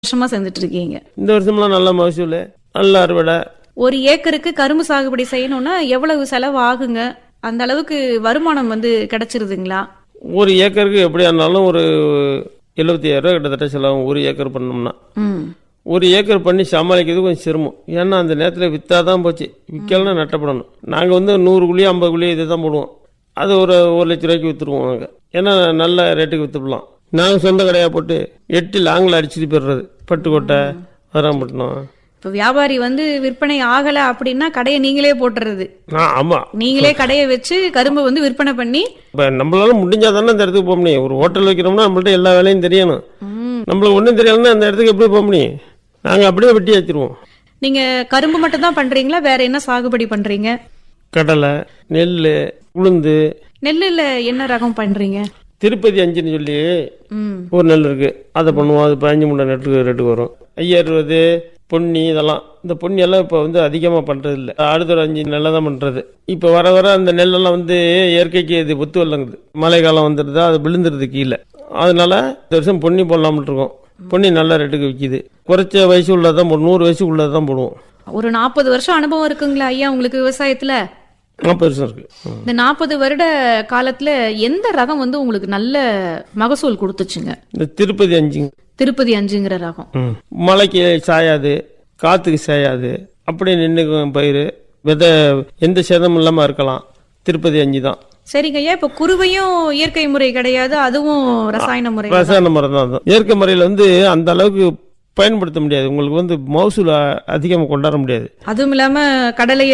வருஷமா செஞ்சுட்டு இருக்கீங்க. இந்த வருஷம்லாம் நல்ல மகசூல், நல்ல அறுவடை. ஒரு ஏக்கருக்கு கரும்பு சாகுபடி செய்யணும்னா எவ்வளவு செலவு ஆகுங்க? அந்த அளவுக்கு வருமானம் கிடைச்சிருதுங்களா? ஒரு ஏக்கருக்கு எப்படியா இருந்தாலும் ஒரு 75,000 ரூபா கிட்டத்தட்ட செலவும். ஒரு ஏக்கர் பண்ணோம்னா ஒரு ஏக்கர் பண்ணி சமாளிக்கிறது கொஞ்சம் சிரமம். ஏன்னா அந்த நேரத்தில் விற்றாதான் போச்சு, விற்கலன்னா நட்டப்படணும். நாங்கள் 100 குழி 50 குழி இதை தான் போடுவோம். அது ஒரு 1,00,000 ரூபாய்க்கு விற்றுருவோம். நாங்கள் ஏன்னா நல்ல ரேட்டுக்கு விற்றுப்படலாம். நாங்கள் சொந்த கடையாக போட்டு 8 லாங்கில் அடிச்சுட்டு போயிடுறது. பட்டுக்கோட்டை, வராம்பட்டினம். இப்போ வியாபாரி விற்பனை ஆகல அப்படின்னா கடையை நீங்களே போட்டுறது. ஆமாம், நீங்களே கடையை வச்சு கரும்பு விற்பனை பண்ணி. இப்போ நம்மளால முடிஞ்சால் தானே அந்த இடத்துக்கு போக முடியும். ஒரு ஹோட்டல் வைக்கிறோம்னா நம்மள்ட்ட எல்லா வேலையும் தெரியணும். நம்மளுக்கு ஒன்றும் தெரியலன்னா அந்த இடத்துக்கு எப்படி போக முடியும்? நாங்கள் அப்படியே வெட்டி வச்சிருவோம். நீங்க கரும்பு மட்டும் தான் பண்றீங்களா? வேற என்ன சாகுபடி பண்றீங்க? கடலை, நெல், உளுந்து. நெல்லுல என்ன ரகம் பண்றீங்க? திருப்பதி 5ன்னு சொல்லி ஒரு நெல் இருக்கு, அதை பண்ணுவோம். அது 15 மூட்டை ரேட்டுக்கு வரும். 50, பொன்னி, இதெல்லாம். இந்த பொன்னி எல்லாம் இப்போ அதிகமாக பண்ணுறது இல்லை. அடுத்த ஒரு 5 நெல்லை தான் பண்ணுறது. இப்போ வர வர அந்த நெல்லெல்லாம் இயற்கைக்கு இது ஒத்து வரலங்குது. மழை காலம் வந்துடுதா, அது விழுந்துருது கீழே. அதனால இந்த வருஷம் பொன்னி போடலாம்னு இருக்கோம். பொன்னி நல்ல ரேட்டுக்கு விற்கிது. குறைச்ச வயசு உள்ளதான் 100 வயசு உள்ளதான் போடுவோம். ஒரு 40 வருஷம் அனுபவம் இருக்குங்களா ஐயா உங்களுக்கு விவசாயத்துல? 40 வருஷம் இருக்கு. இந்த 40 வருட காலத்துல எந்த ரகம் உங்களுக்கு நல்ல மகசூல் கொடுத்துச்சுங்க? இந்த திருப்பதி 5. திருப்பதி 5ங்கிற ரகம் மழைக்கு சாயாது, காத்துக்கு சாயாது, அப்படியே நின்றுக்கும் பயிர். விதை எந்த சேதமும் இல்லாமல் இருக்கலாம். திருப்பதி 5 தான். சரிங்க ஐயா. இப்ப குருவையும் இயற்கை முறை கிடையாது, அதுவும் ரசாயன முறை. ரசாயன முறை தான். இயற்கை முறையில் அந்த அளவுக்கு பயன்படுத்த முடியாது. உங்களுக்கு மகசூல் அதிகமாக கொண்டாட முடியாது. அதுவும் இல்லாம கடலையை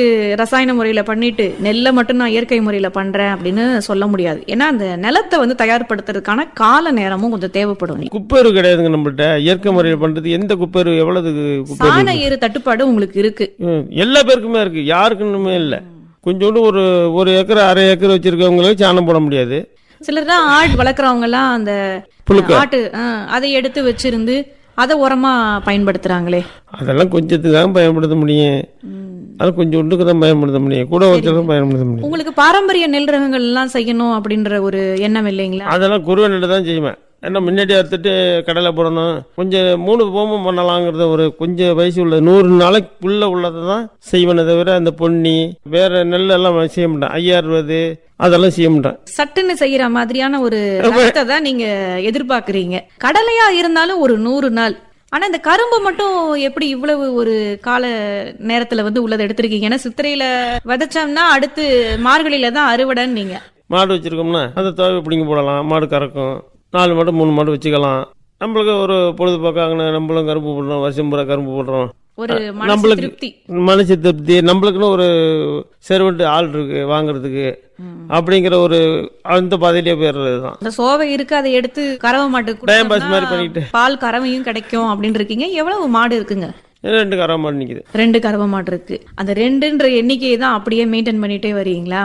ரசாயன முறையில பண்ணிட்டு நெல்லை மட்டும் நான் இயற்கை முறையில பண்றேன் அப்படின்னு சொல்ல முடியாது. ஏன்னா அந்த நிலத்தை தயார்படுத்துறதுக்கான கால நேரமும் கொஞ்சம் தேவைப்படும். குப்பேரு கிடையாதுங்க நம்மள்ட்ட. இயற்கை முறையில் பண்றது எந்த குப்பேரு எவ்வளவு சாண ஏறு தட்டுப்பாடு உங்களுக்கு இருக்கு? எல்லா பேருக்குமே இருக்கு, யாருக்குமே இல்லை. கொஞ்சோண்டு ஒரு ஏக்கர் 1/2 ஏக்கர் வச்சிருக்கவங்களுக்கு சாணம் போட முடியாது. சிலர் தான் ஆடு வளர்க்குறவங்க எல்லாம் அந்த ஆட்டு அதை எடுத்து வச்சிருந்து அதை உரமா பயன்படுத்துறாங்களே. அதெல்லாம் கொஞ்சத்துக்கு தான் பயன்படுத்த முடியும். அது கொஞ்சோண்டுக்கு தான் பயன்படுத்த முடியும். கூட வச்சதான் பயன்படுத்த முடியும். உங்களுக்கு பாரம்பரிய நெல் ரகங்கள் எல்லாம் செய்யணும் அப்படின்ற ஒரு எண்ணம் இல்லைங்களா? அதெல்லாம் குருவை நெல் தான் செய்வேன். ஏன்னா முன்னாடி அறுத்துட்டு கடலை போடணும், கொஞ்சம் 3 போமும் பண்ணலாங்கிறத ஒரு கொஞ்சம் வயசு உள்ள 100 நாளைக்குள்ள உள்ளதை தான் செய்வேனே தவிர அந்த பொன்னி வேற நெல் எல்லாம் செய்ய மாட்டேன். 50 அதெல்லாம் செய்ய மாட்டேன். சட்டுன்னு செய்யற மாதிரியான ஒரு ரகத்தை தான் நீங்க எதிர்பார்க்கறீங்க. கடலையா இருந்தாலும் ஒரு 100 நாள். ஆனா இந்த கரும்பு மட்டும் எப்படி இவ்வளவு ஒரு கால நேரத்துல உள்ளதை எடுத்திருக்கீங்க? ஏன்னா சித்திரையில விதைச்சோம்னா அடுத்து மார்கழியில தான் அறுவடைன்னு. நீங்க மாடு வச்சிருக்கோம்னா அதை துவை பிடிங்க போடலாம். மாடு கறக்கும். 4 மாடு 3 மாடு வச்சுக்கலாம். நம்மளுக்கு ஒரு பொழுதுபோக்காக நம்மளும் கரும்பு போடுறோம், வருஷம் பூரா கரும்பு போடுறோம். ஒரு நம்மளுக்கு மனசு திருப்தி. நம்மளுக்குன்னு ஒரு செர்வெண்ட் ஆள் இருக்கு வாங்குறதுக்கு அப்படிங்கிற ஒரு அந்த பாதையிலேயே போயிடுறதுதான். அந்த சோவை இருக்கு, அதை எடுத்து கறவை மாட்டுக்கு டைம் பாஸ் மாதிரி பண்ணிட்டு பால் கறவையும் கிடைக்கும் அப்படின்னு இருக்கீங்க. எவ்வளவு மாடு இருக்குங்க? 2 கறவை மாடு நிக்குது. 2 கறவை மாடு இருக்கு. அந்த 2ன்ற எண்ணிக்கையை தான் அப்படியே மெயின்டைன் பண்ணிட்டே வரீங்களா?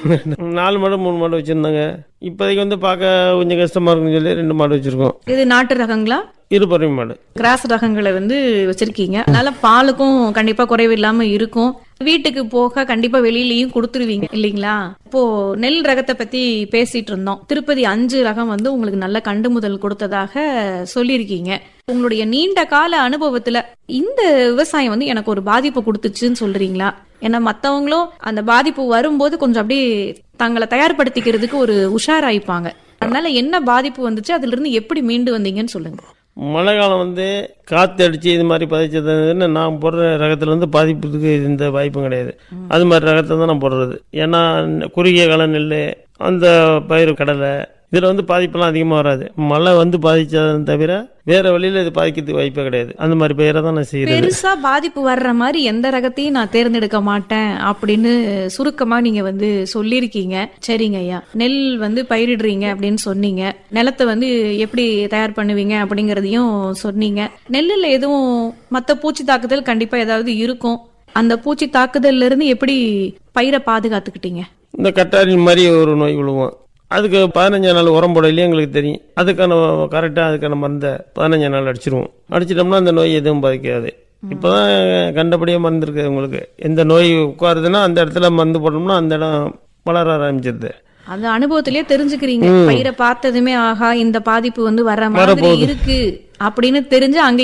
4 மாடு 3 மாடு வச்சிருந்தாங்க. இப்போதைக்கு பார்க்க கொஞ்சம் கஷ்டமா இருக்குன்னு சொல்லி 2 மாடு வச்சிருக்கோம். இது நாட்டு ரகங்களா? இருபறவை மாடு. கிராஸ் ரகங்களை வச்சிருக்கீங்க. அதனால பாலுக்கும் கண்டிப்பா குறைவு இல்லாம இருக்கும். வீட்டுக்கு போக கண்டிப்பா வெளியிலயும் கொடுத்துருவீங்க இல்லீங்களா? இப்போ நெல் ரகத்தை பத்தி பேசிட்டு இருந்தோம். திருப்பதி 5 ரகம் உங்களுக்கு நல்ல கண்டு முதல் கொடுத்ததாக சொல்லியிருக்கீங்க. உங்களுடைய நீண்ட கால அனுபவத்துல இந்த விவசாயம் எனக்கு ஒரு பாதிப்பு கொடுத்துச்சுன்னு சொல்றீங்களா? ஏன்னா மத்தவங்களும் அந்த பாதிப்பு வரும்போது கொஞ்சம் அப்படியே தங்களை தயார்படுத்திக்கிறதுக்கு ஒரு உஷாராயிப்பாங்க. அதனால என்ன பாதிப்பு வந்துச்சு, அதுல இருந்து எப்படி மீண்டு வந்தீங்கன்னு சொல்லுங்க. மழை காலம் காற்று அடிச்சு இது மாதிரி பதிச்சதுன்னு நான் போடுற ரகத்துல பாதிப்புக்கு எந்த வாய்ப்பும் கிடையாது. அது மாதிரி ரகத்தை தான் நான் போடுறது. ஏன்னா குறுகிய கால நெல், அந்த பயிர், கடலை இதுல பாதிப்பெல்லாம் அதிகமாக வராது. மழை பாதிச்சதுன்னு தவிர வேற வழியில இது பாதிக்கிறதுக்கு வாய்ப்பே கிடையாது. அந்த மாதிரி பயிரை தான் நான் செய்யறேன். பெருசா பாதிப்பு வர்ற மாதிரி எந்த ரகத்தையும் நான் தேர்ந்தெடுக்க மாட்டேன் அப்படின்னு சுருக்கமா நீங்க சொல்லிருக்கீங்க. சரிங்க ஐயா. நெல் பயிரிடுறீங்க அப்படின்னு சொன்னீங்க. நிலத்தை எப்படி தயார் பண்ணுவீங்க அப்படிங்கறதையும் சொன்னீங்க. நெல்லுல எதுவும் மத்த பூச்சி தாக்குதல் கண்டிப்பா ஏதாவது இருக்கும். அந்த பூச்சி தாக்குதல்ல இருந்து எப்படி பயிரை பாதுகாத்துக்கிட்டீங்க? இந்த கட்டாரி மாதிரி ஒரு நோய் விழுவோம். அதுக்கு 15 நாள் உரம் போடலையே எங்களுக்கு தெரியும். கரெக்டாக அதுக்கான மருந்தை 15 நாள் அடிச்சிருவோம். அடிச்சிட்டோம்னா அந்த நோய் எதுவும் பாதிக்காது. இப்போதான் கண்டபடியே மறந்துருக்கு. உங்களுக்கு எந்த நோய் உட்காருதுன்னா அந்த இடத்துல மருந்து போட்டோம்னா அந்த இடம் வளர ஆரம்பிச்சிருது. அது அனுபவத்திலேயே தெரிஞ்சுக்கிறீங்க. பயிரை பார்த்ததுமே ஆஹா இந்த பாதிப்பு வந்து வர மாதிரி இருக்கு அப்படின்னு தெரிஞ்சு அங்க